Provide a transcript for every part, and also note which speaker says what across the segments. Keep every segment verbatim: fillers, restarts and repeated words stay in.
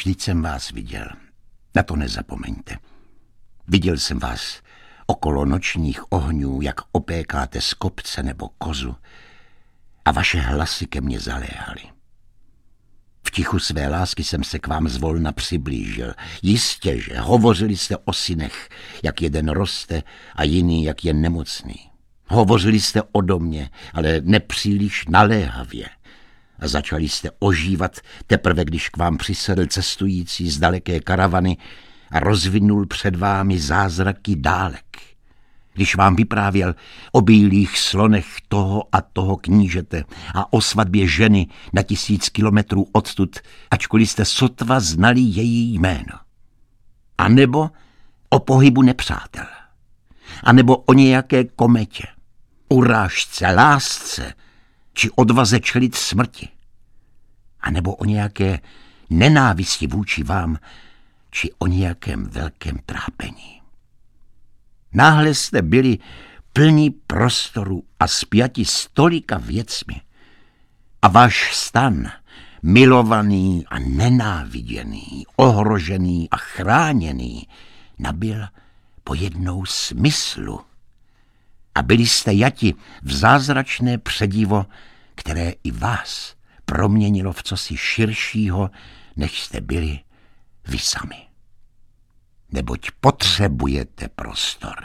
Speaker 1: Vždyť jsem vás viděl. Na to nezapomeňte. Viděl jsem vás okolo nočních ohňů, jak opékáte z kopce nebo kozu, a vaše hlasy ke mně zaléhaly. V tichu své lásky jsem se k vám zvolna přiblížil. Jistě, že hovořili jste o synech, jak jeden roste a jiný, jak je nemocný. Hovořili jste o domě, ale nepříliš naléhavě. A začali jste ožívat teprve, když k vám přisedl cestující z daleké karavany a rozvinul před vámi zázraky dálek. Když vám vyprávěl o bílých slonech toho a toho knížete a o svatbě ženy na tisíc kilometrů odtud, ačkoliv jste sotva znali její jméno. A nebo o pohybu nepřátel. A nebo o nějaké kometě, urážce, lásce či odvaze čelit smrti. A nebo o nějaké nenávisti vůči vám či o nějakém velkém trápení. Náhle jste byli plní prostoru a spjati s tolika věcmi. A váš stan, milovaný a nenáviděný, ohrožený a chráněný, nabyl pojednou smyslu. A byli jste jati v zázračné předivo, které i vás proměnilo v cosi širšího, než jste byli vy sami. Neboť potřebujete prostor.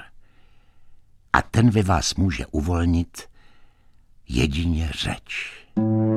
Speaker 1: A ten ve vás může uvolnit jedině řeč.